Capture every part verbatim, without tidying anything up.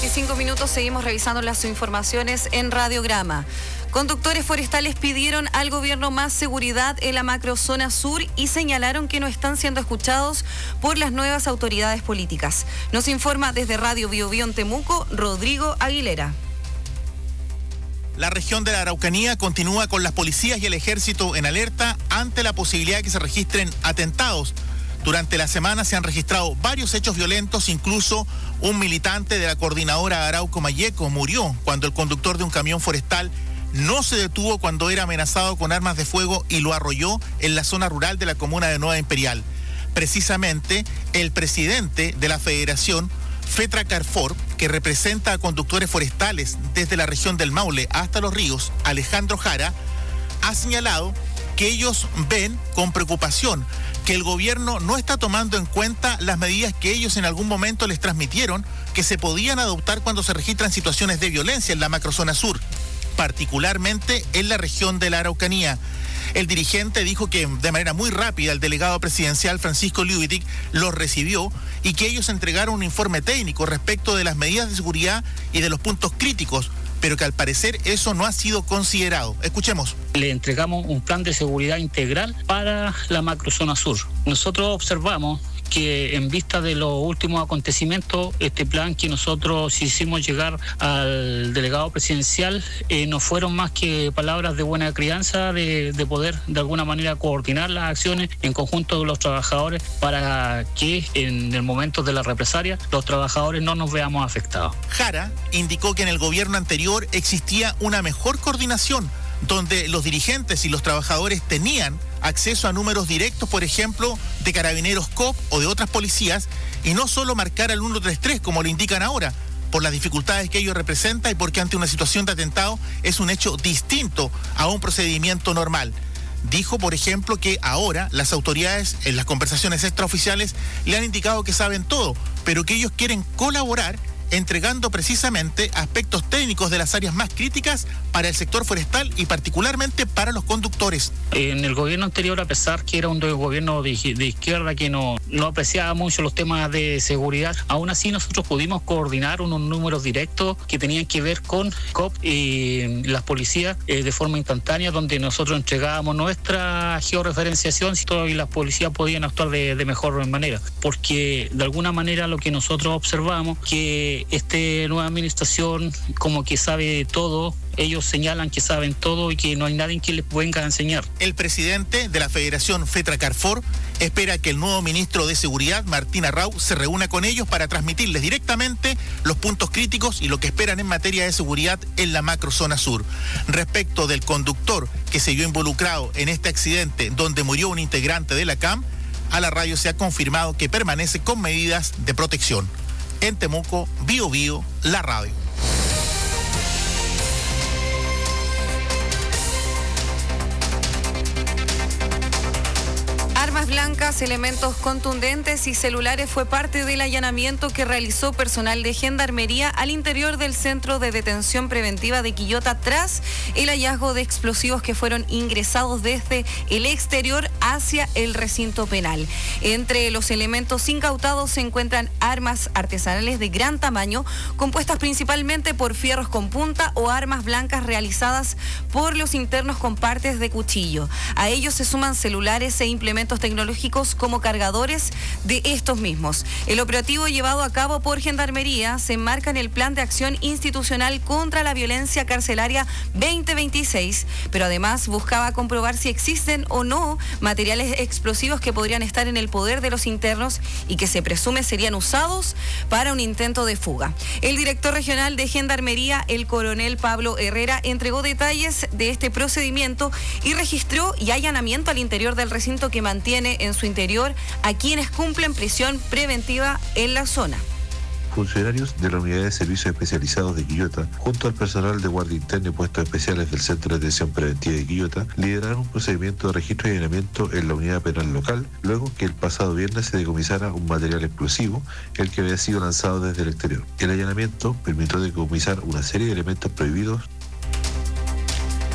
veinticinco minutos, seguimos revisando las informaciones en Radiograma. Conductores forestales pidieron al gobierno más seguridad en la macrozona sur y señalaron que no están siendo escuchados por las nuevas autoridades políticas. Nos informa desde Radio Biobío en Temuco, Rodrigo Aguilera. La región de la Araucanía continúa con las policías y el ejército en alerta ante la posibilidad de que se registren atentados. Durante la semana se han registrado varios hechos violentos, incluso un militante de la coordinadora Arauco-Mayeco murió cuando el conductor de un camión forestal no se detuvo cuando era amenazado con armas de fuego y lo arrolló en la zona rural de la comuna de Nueva Imperial. Precisamente, el presidente de la Federación, Fetra Carfor, que representa a conductores forestales desde la región del Maule hasta Los Ríos, Alejandro Jara, ha señalado que ellos ven con preocupación que el gobierno no está tomando en cuenta las medidas que ellos en algún momento les transmitieron que se podían adoptar cuando se registran situaciones de violencia en la macrozona sur, particularmente en la región de la Araucanía. El dirigente dijo que de manera muy rápida el delegado presidencial Francisco Liubitic los recibió y que ellos entregaron un informe técnico respecto de las medidas de seguridad y de los puntos críticos, pero que al parecer eso no ha sido considerado. Escuchemos. Le entregamos un plan de seguridad integral para la macrozona sur. Nosotros observamos que en vista de los últimos acontecimientos, este plan que nosotros hicimos llegar al delegado presidencial eh, no fueron más que palabras de buena crianza, de, de poder de alguna manera coordinar las acciones en conjunto de los trabajadores para que en el momento de la represalia los trabajadores no nos veamos afectados. Jara indicó que en el gobierno anterior existía una mejor coordinación, donde los dirigentes y los trabajadores tenían acceso a números directos, por ejemplo, de Carabineros C O P o de otras policías, y no solo marcar al ciento treinta y tres como lo indican ahora, por las dificultades que ello representa y porque ante una situación de atentado es un hecho distinto a un procedimiento normal. Dijo, por ejemplo, que ahora las autoridades en las conversaciones extraoficiales le han indicado que saben todo, pero que ellos quieren colaborar entregando precisamente aspectos técnicos de las áreas más críticas para el sector forestal y particularmente para los conductores. En el gobierno anterior, a pesar que era un gobierno de, de izquierda que no, no apreciaba mucho los temas de seguridad, aún así nosotros pudimos coordinar unos números directos que tenían que ver con C O P y las policías eh, de forma instantánea, donde nosotros entregábamos nuestra georreferenciación y las policías podían actuar de, de mejor manera, porque de alguna manera lo que nosotros observamos que esta nueva administración como que sabe todo, ellos señalan que saben todo y que no hay nadie que les venga a enseñar. El presidente de la Federación, Fetra Carfor, espera que el nuevo ministro de Seguridad, Martín Arrau, se reúna con ellos para transmitirles directamente los puntos críticos y lo que esperan en materia de seguridad en la macrozona sur. Respecto del conductor que se vio involucrado en este accidente donde murió un integrante de la C A M, a la radio se ha confirmado que permanece con medidas de protección. En Temuco, Bio Bio, la radio. Armas blancas, elementos contundentes y celulares fue parte del allanamiento que realizó personal de Gendarmería al interior del Centro de Detención Preventiva de Quillota tras el hallazgo de explosivos que fueron ingresados desde el exterior hacia el recinto penal. Entre los elementos incautados se encuentran armas artesanales de gran tamaño, compuestas principalmente por fierros con punta o armas blancas realizadas por los internos con partes de cuchillo. A ellos se suman celulares e implementos tecnológicos como cargadores de estos mismos. El operativo llevado a cabo por Gendarmería se enmarca en el Plan de Acción Institucional contra la Violencia Carcelaria veinte veintiséis, pero además buscaba comprobar si existen o no materiales explosivos que podrían estar en el poder de los internos y que se presume serían usados para un intento de fuga. El director regional de Gendarmería, el coronel Pablo Herrera, entregó detalles de este procedimiento y registró y allanamiento al interior del recinto que mantiene en su interior a quienes cumplen prisión preventiva en la zona. Funcionarios de la Unidad de Servicios Especializados de Quillota, junto al personal de Guardia Interna y Puestos Especiales del Centro de Detención Preventiva de Quillota, lideraron un procedimiento de registro y allanamiento en la unidad penal local, luego que el pasado viernes se decomisara un material explosivo, el que había sido lanzado desde el exterior. El allanamiento permitió decomisar una serie de elementos prohibidos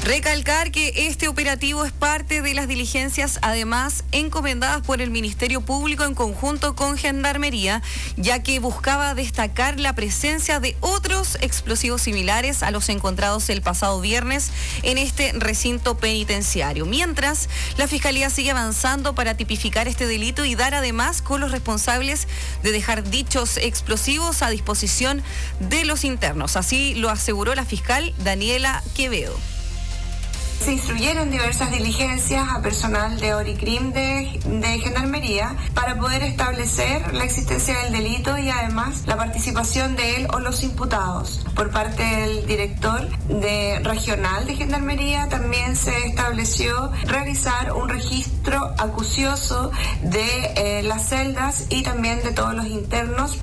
Recalcar que este operativo es parte de las diligencias, además, encomendadas por el Ministerio Público en conjunto con Gendarmería, ya que buscaba destacar la presencia de otros explosivos similares a los encontrados el pasado viernes en este recinto penitenciario. Mientras, la Fiscalía sigue avanzando para tipificar este delito y dar además con los responsables de dejar dichos explosivos a disposición de los internos. Así lo aseguró la fiscal Daniela Quevedo. Se instruyeron diversas diligencias a personal de ORICRIM de, de Gendarmería para poder establecer la existencia del delito y además la participación de él o los imputados. Por parte del director de regional de Gendarmería también se estableció realizar un registro acucioso de eh, las celdas y también de todos los internos.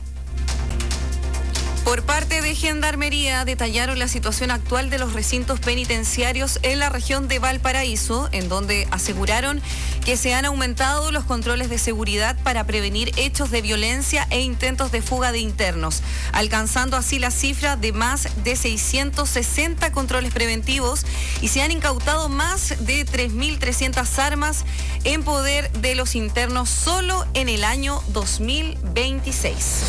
Por parte de Gendarmería detallaron la situación actual de los recintos penitenciarios en la región de Valparaíso, en donde aseguraron que se han aumentado los controles de seguridad para prevenir hechos de violencia e intentos de fuga de internos, alcanzando así la cifra de más de seiscientos sesenta controles preventivos y se han incautado más de tres mil trescientas armas en poder de los internos solo en el año dos mil veintiséis.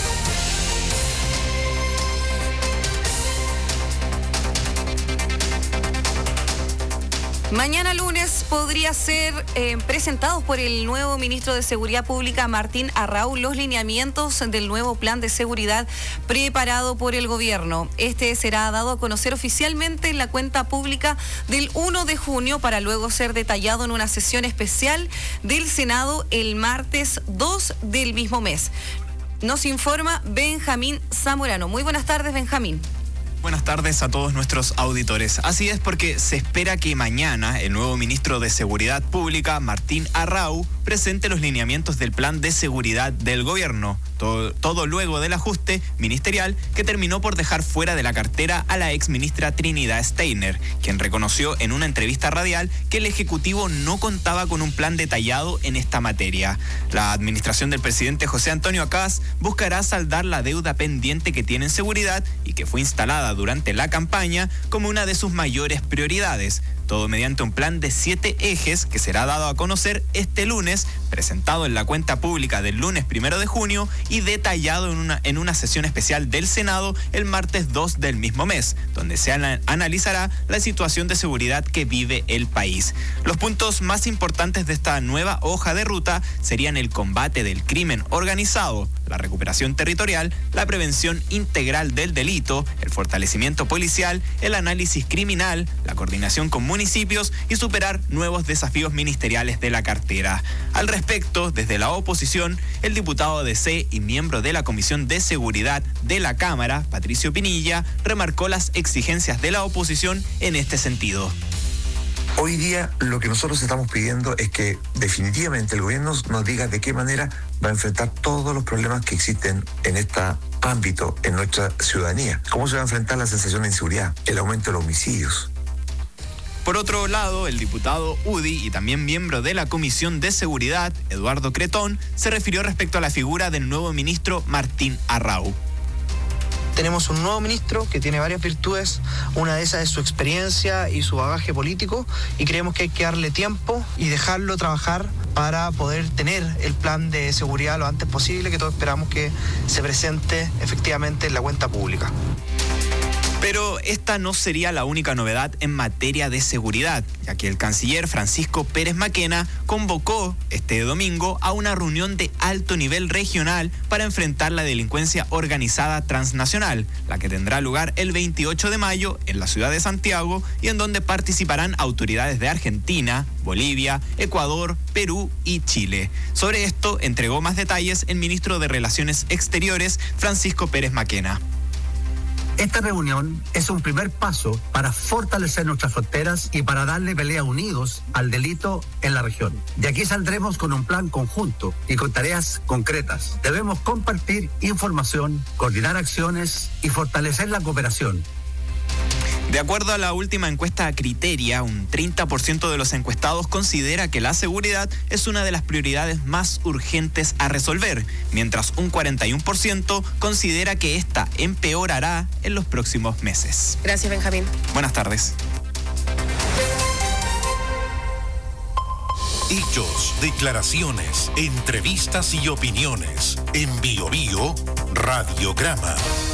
Mañana lunes podría ser eh, presentados por el nuevo ministro de Seguridad Pública, Martín Arrau, los lineamientos del nuevo plan de seguridad preparado por el gobierno. Este será dado a conocer oficialmente en la cuenta pública del primero de junio para luego ser detallado en una sesión especial del Senado el martes dos del mismo mes. Nos informa Benjamín Zamorano. Muy buenas tardes, Benjamín. Buenas tardes a todos nuestros auditores. Así es, porque se espera que mañana el nuevo ministro de Seguridad Pública, Martín Arrau, presente los lineamientos del plan de seguridad del gobierno. Todo, todo luego del ajuste ministerial que terminó por dejar fuera de la cartera a la exministra Trinidad Steiner, quien reconoció en una entrevista radial que el Ejecutivo no contaba con un plan detallado en esta materia. La administración del presidente José Antonio Acaz buscará saldar la deuda pendiente que tiene en seguridad y que fue instalada durante la campaña como una de sus mayores prioridades. Todo mediante un plan de siete ejes que será dado a conocer este lunes, presentado en la cuenta pública del lunes primero de junio y detallado en una, en una sesión especial del Senado el martes dos del mismo mes, donde se ana, analizará la situación de seguridad que vive el país. Los puntos más importantes de esta nueva hoja de ruta serían el combate del crimen organizado, la recuperación territorial, la prevención integral del delito, el fortalecimiento policial, el análisis criminal, la coordinación con municipios y superar nuevos desafíos ministeriales de la cartera. Al respecto, desde la oposición, el diputado de C y miembro de la Comisión de Seguridad de la Cámara, Patricio Pinilla, remarcó las exigencias de la oposición en este sentido. Hoy día lo que nosotros estamos pidiendo es que definitivamente el gobierno nos diga de qué manera va a enfrentar todos los problemas que existen en este ámbito, en nuestra ciudadanía. ¿Cómo se va a enfrentar la sensación de inseguridad, el aumento de los homicidios? Por otro lado, el diputado U D I y también miembro de la Comisión de Seguridad, Eduardo Cretón, se refirió respecto a la figura del nuevo ministro Martín Arrau. Tenemos un nuevo ministro que tiene varias virtudes, una de esas es su experiencia y su bagaje político, y creemos que hay que darle tiempo y dejarlo trabajar para poder tener el plan de seguridad lo antes posible, que todos esperamos que se presente efectivamente en la cuenta pública. Pero esta no sería la única novedad en materia de seguridad, ya que el canciller Francisco Pérez Maquena convocó este domingo a una reunión de alto nivel regional para enfrentar la delincuencia organizada transnacional, la que tendrá lugar el veintiocho de mayo en la ciudad de Santiago y en donde participarán autoridades de Argentina, Bolivia, Ecuador, Perú y Chile. Sobre esto entregó más detalles el ministro de Relaciones Exteriores, Francisco Pérez Maquena. Esta reunión es un primer paso para fortalecer nuestras fronteras y para darle pelea unidos al delito en la región. De aquí saldremos con un plan conjunto y con tareas concretas. Debemos compartir información, coordinar acciones y fortalecer la cooperación. De acuerdo a la última encuesta Criteria, un treinta por ciento de los encuestados considera que la seguridad es una de las prioridades más urgentes a resolver, mientras un cuarenta y uno por ciento considera que esta empeorará en los próximos meses. Gracias, Benjamín. Buenas tardes. Hechos, declaraciones, entrevistas y opiniones. En Bio Bio, Radiograma.